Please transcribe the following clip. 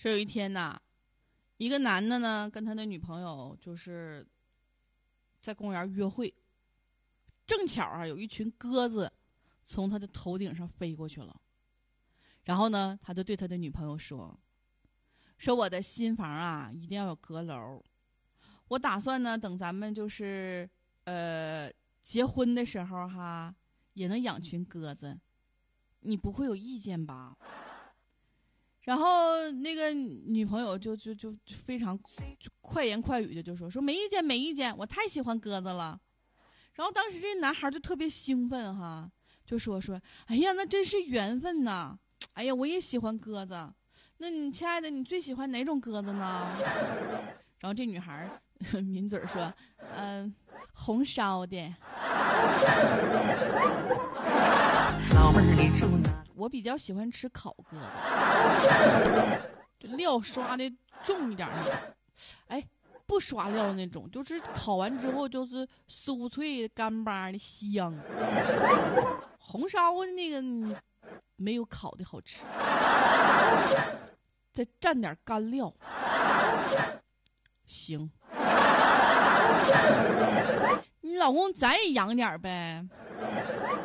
说有一天呐，一个男的呢跟他的女朋友就是在公园约会，正巧啊有一群鸽子从他的头顶上飞过去了，然后呢他就对他的女朋友说我的新房啊一定要有阁楼，我打算呢等咱们就是结婚的时候哈也能养群鸽子，你不会有意见吧？然后那个女朋友就非常快言快语的就说没意见没意见，我太喜欢鸽子了。然后当时这男孩就特别兴奋哈，就说哎呀那真是缘分呐，哎呀我也喜欢鸽子，那你亲爱的你最喜欢哪种鸽子呢？然后这女孩抿嘴说红烧的。老妹儿你住哪？我比较喜欢吃烤鸽子，就料刷的重一点那种，哎，不刷料那种，就是烤完之后就是酥脆干巴的香。红烧的那个没有烤的好吃，再蘸点干料，行。你老公咱也养点呗。